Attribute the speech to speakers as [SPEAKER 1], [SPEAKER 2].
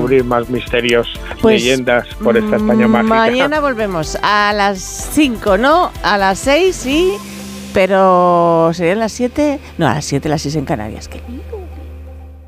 [SPEAKER 1] descubrir más misterios,
[SPEAKER 2] Pues,
[SPEAKER 1] leyendas por esta España mágica.
[SPEAKER 2] Mañana volvemos a las 5, ¿no? A las 6, sí, pero serían las 7. No, a las 7, las 6 en Canarias. Qué lindo.